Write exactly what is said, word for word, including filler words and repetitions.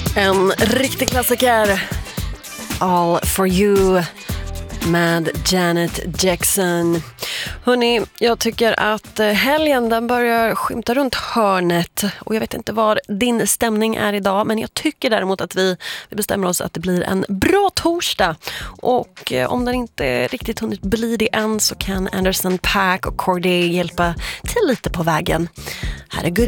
En riktig klassiker. All for you med Janet Jackson. Hörrni, jag tycker att helgen den börjar skymta runt hörnet. Och jag vet inte vad din stämning är idag. Men jag tycker däremot att vi, vi bestämmer oss att det blir en bra torsdag. Och om den inte riktigt hunnit bli det än så kan Anderson .Paak och Corday hjälpa till lite på vägen. Här är Good